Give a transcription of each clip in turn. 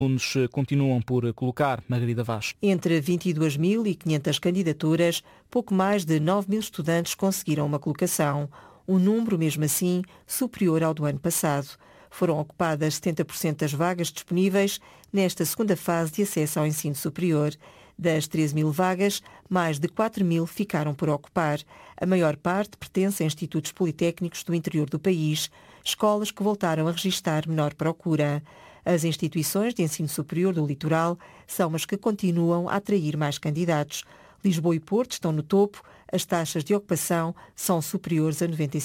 alunos continuam por colocar. Margarida Vaz. Entre 22.500 candidaturas, pouco mais de 9.000 estudantes conseguiram uma colocação. Um número, mesmo assim, superior ao do ano passado. Foram ocupadas 70% das vagas disponíveis nesta segunda fase de acesso ao ensino superior. Das 13.000 vagas, mais de 4.000 ficaram por ocupar. A maior parte pertence a institutos politécnicos do interior do país, escolas que voltaram a registrar menor procura. As instituições de ensino superior do litoral são as que continuam a atrair mais candidatos. Lisboa e Porto estão no topo, as taxas de ocupação são superiores a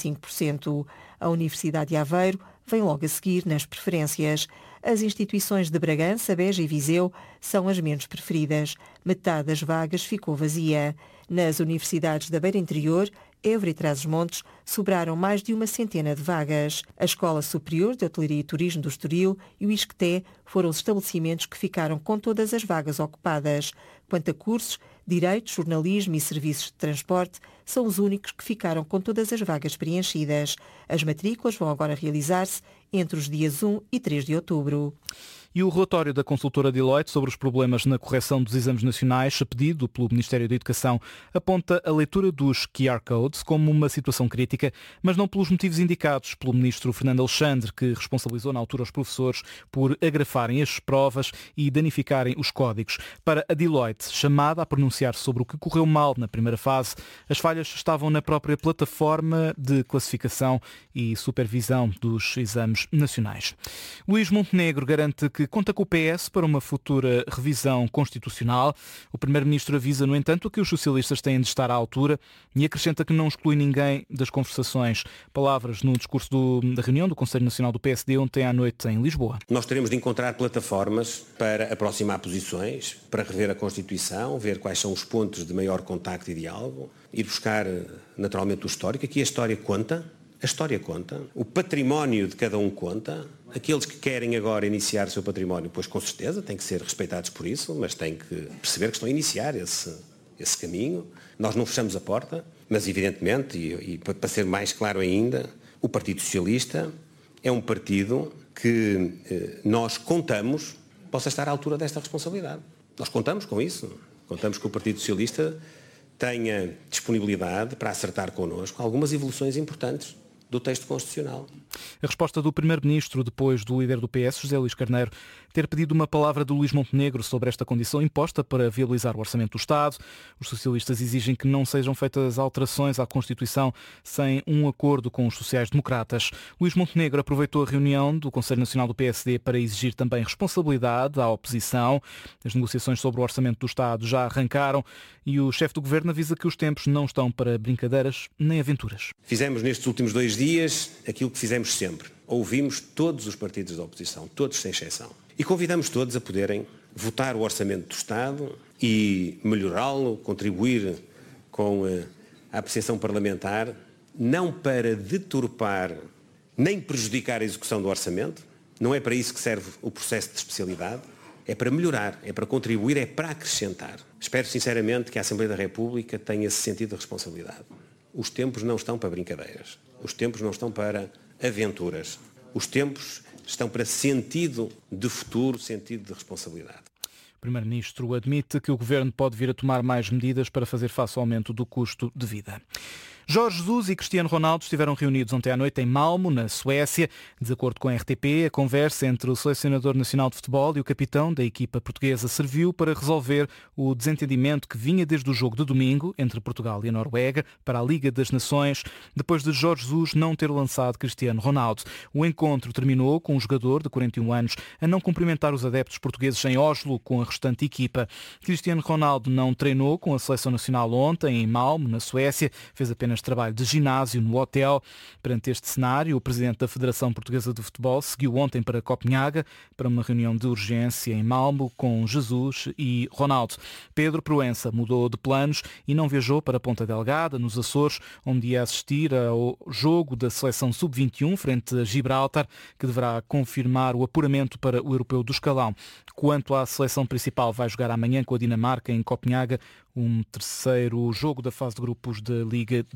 95%. A Universidade de Aveiro vem logo a seguir nas preferências. As instituições de Bragança, Beja e Viseu são as menos preferidas. Metade das vagas ficou vazia. Nas universidades da Beira Interior, Évora e Trás-os-Montes sobraram mais de uma centena de vagas. A Escola Superior de Hotelaria e Turismo do Estoril e o ISCTE foram os estabelecimentos que ficaram com todas as vagas ocupadas. Quanto a cursos, Direito, Jornalismo e Serviços de Transporte são os únicos que ficaram com todas as vagas preenchidas. As matrículas vão agora realizar-se entre os dias 1 e 3 de outubro. E o relatório da consultora Deloitte sobre os problemas na correção dos exames nacionais, pedido pelo Ministério da Educação, aponta a leitura dos QR Codes como uma situação crítica, mas não pelos motivos indicados pelo Ministro Fernando Alexandre, que responsabilizou na altura os professores por agrafarem as provas e danificarem os códigos. Para a Deloitte, chamada a pronunciar sobre o que correu mal na primeira fase, as falhas estavam na própria plataforma de classificação e supervisão dos exames nacionais. Luís Montenegro garante que conta com o PS para uma futura revisão constitucional. O Primeiro-Ministro avisa, no entanto, que os socialistas têm de estar à altura e acrescenta que não exclui ninguém das conversações. Palavras no discurso da reunião do Conselho Nacional do PSD ontem à noite em Lisboa. Nós teremos de encontrar plataformas para aproximar posições, para rever a Constituição, ver quais são os pontos de maior contacto e diálogo, ir buscar naturalmente o histórico. Aqui a história conta. A história conta, o património de cada um conta, aqueles que querem agora iniciar o seu património, pois com certeza têm que ser respeitados por isso, mas têm que perceber que estão a iniciar esse caminho. Nós não fechamos a porta, mas evidentemente, e para ser mais claro ainda, o Partido Socialista é um partido que nós contamos possa estar à altura desta responsabilidade. Nós contamos com isso, contamos que o Partido Socialista tenha disponibilidade para acertar connosco algumas evoluções importantes do texto constitucional. A resposta do Primeiro-Ministro, depois do líder do PS, José Luís Carneiro, ter pedido uma palavra do Luís Montenegro sobre esta condição imposta para viabilizar o Orçamento do Estado. Os socialistas exigem que não sejam feitas alterações à Constituição sem um acordo com os sociais-democratas. Luís Montenegro aproveitou a reunião do Conselho Nacional do PSD para exigir também responsabilidade à oposição. As negociações sobre o Orçamento do Estado já arrancaram e o chefe do Governo avisa que os tempos não estão para brincadeiras nem aventuras. Fizemos nestes últimos 2 dias aquilo que fizemos sempre. Ouvimos todos os partidos da oposição, todos sem exceção. E convidamos todos a poderem votar o Orçamento do Estado e melhorá-lo, contribuir com a apreciação parlamentar, não para deturpar nem prejudicar a execução do Orçamento, não é para isso que serve o processo de especialidade, é para melhorar, é para contribuir, é para acrescentar. Espero sinceramente que a Assembleia da República tenha esse sentido de responsabilidade. Os tempos não estão para brincadeiras, os tempos não estão para aventuras, os tempos estão para sentido de futuro, sentido de responsabilidade. O Primeiro-Ministro admite que o Governo pode vir a tomar mais medidas para fazer face ao aumento do custo de vida. Jorge Jesus e Cristiano Ronaldo estiveram reunidos ontem à noite em Malmo, na Suécia. De acordo com a RTP, a conversa entre o selecionador nacional de futebol e o capitão da equipa portuguesa serviu para resolver o desentendimento que vinha desde o jogo de domingo entre Portugal e a Noruega para a Liga das Nações, depois de Jorge Jesus não ter lançado Cristiano Ronaldo. O encontro terminou com o jogador de 41 anos a não cumprimentar os adeptos portugueses em Oslo com a restante equipa. Cristiano Ronaldo não treinou com a seleção nacional ontem em Malmo, na Suécia, fez apenas trabalho de ginásio no hotel. Perante este cenário, o presidente da Federação Portuguesa de Futebol seguiu ontem para Copenhaga para uma reunião de urgência em Malmo com Jesus e Ronaldo. Pedro Proença mudou de planos e não viajou para Ponta Delgada, nos Açores, onde ia assistir ao jogo da seleção sub-21 frente a Gibraltar, que deverá confirmar o apuramento para o Europeu do Escalão. Quanto à seleção principal, vai jogar amanhã com a Dinamarca em Copenhaga, um terceiro jogo da fase de grupos da Liga das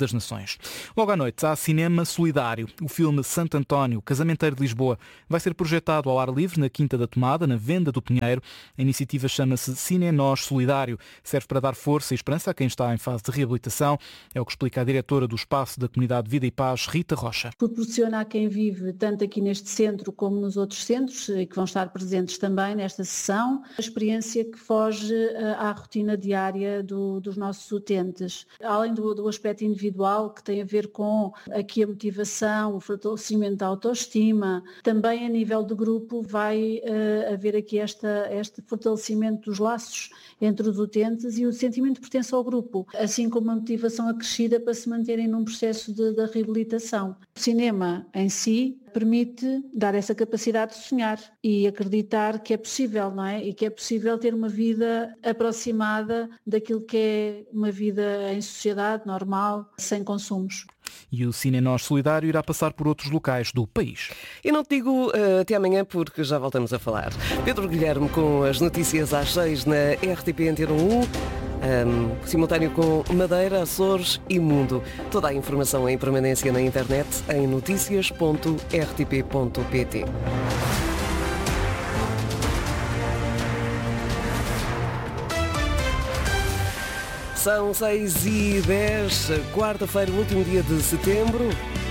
das Nações. Logo à noite há Cinema Solidário. O filme Santo António, Casamenteiro de Lisboa, vai ser projetado ao ar livre na Quinta da Tomada, na Venda do Pinheiro. A iniciativa chama-se Cine Nós Solidário. Serve para dar força e esperança a quem está em fase de reabilitação. É o que explica a diretora do Espaço da Comunidade Vida e Paz, Rita Rocha. Proporciona a quem vive tanto aqui neste centro como nos outros centros, e que vão estar presentes também nesta sessão, a experiência que foge à rotina diária dos nossos utentes. Além do aspecto individual, que tem a ver com aqui a motivação, o fortalecimento da autoestima, também a nível de grupo vai haver aqui este fortalecimento dos laços entre os utentes e o sentimento de pertença ao grupo, assim como uma motivação acrescida para se manterem num processo de reabilitação. O cinema em si permite dar essa capacidade de sonhar e acreditar que é possível, não é? E que é possível ter uma vida aproximada daquilo que é uma vida em sociedade, normal, sem consumos. E o Cine Nós Solidário irá passar por outros locais do país. E não te digo até amanhã porque já voltamos a falar. Pedro Guilherme com as notícias às 6 na RTP Antena 1. Simultâneo com Madeira, Açores e Mundo. Toda a informação em permanência na internet em noticias.rtp.pt. São 6h10, quarta-feira, último dia de setembro.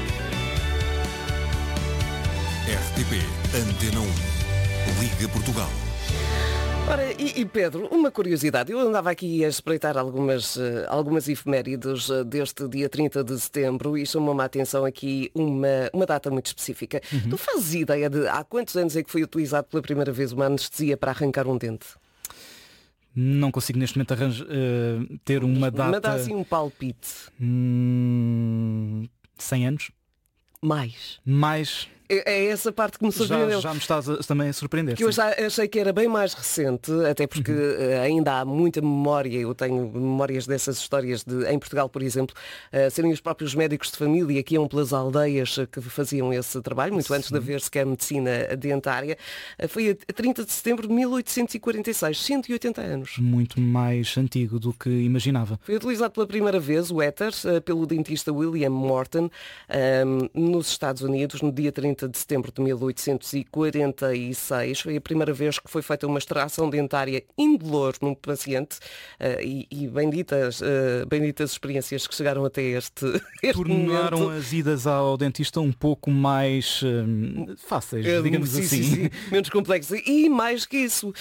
RTP Antena 1, Liga Portugal. Ora, e Pedro, uma curiosidade. Eu andava aqui a espreitar algumas efemérides deste dia 30 de setembro e chamou-me a atenção aqui uma data muito específica. Tu fazes ideia de há quantos anos é que foi utilizado pela primeira vez uma anestesia para arrancar um dente? Não consigo neste momento ter uma data... Mas dá assim um palpite. 100 anos? Mais. É essa parte que me surpreendeu. Já me estás também a surpreender. Que eu já achei que era bem mais recente, até porque ainda há muita memória. Eu tenho memórias dessas histórias em Portugal, por exemplo, serem os próprios médicos de família que iam pelas aldeias que faziam esse trabalho, muito antes de haver sequer medicina dentária. Foi a 30 de setembro de 1846, 180 anos. Muito mais antigo do que imaginava. Foi utilizado pela primeira vez, o éter, pelo dentista William Morton, nos Estados Unidos, no dia 30 de setembro de 1846. Foi a primeira vez que foi feita uma extração dentária indolor num paciente e benditas experiências que chegaram até este tornaram momento. As idas ao dentista um pouco mais fáceis, digamos assim. Sim, menos complexas. E mais que isso,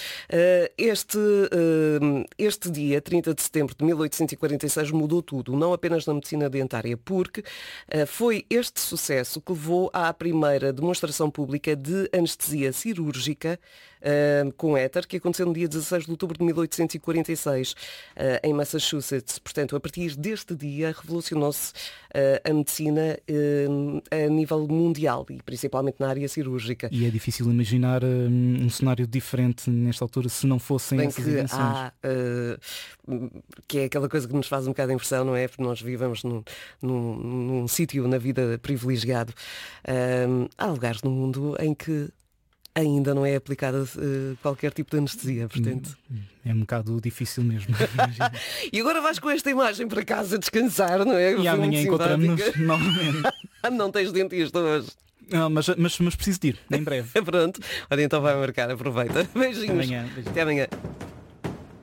este dia, 30 de setembro de 1846, mudou tudo, não apenas na medicina dentária, porque foi este sucesso que levou à primeira demonstração pública de anestesia cirúrgica com éter, que aconteceu no dia 16 de outubro de 1846 em Massachusetts. Portanto, a partir deste dia revolucionou-se a medicina a nível mundial e principalmente na área cirúrgica. E é difícil imaginar um cenário diferente nesta altura se não fossem essas invenções. Que é aquela coisa que nos faz um bocado de impressão, não é? Porque nós vivemos num sítio na vida privilegiado. Há lugares no mundo em que ainda não é aplicada qualquer tipo de anestesia, portanto... É um bocado difícil mesmo. E agora vais com esta imagem para casa descansar, não é? E amanhã encontramos-nos novamente. Não tens dentista hoje. Não, mas preciso de ir, em breve. Pronto. Olha, então vai marcar, aproveita. Beijinhos. Até amanhã. Até amanhã.